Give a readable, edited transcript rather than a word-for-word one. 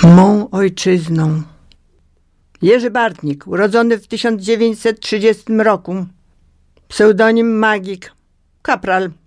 Mą ojczyzną. Jerzy Bartnik, urodzony w 1930 roku. Pseudonim Magik. Kapral.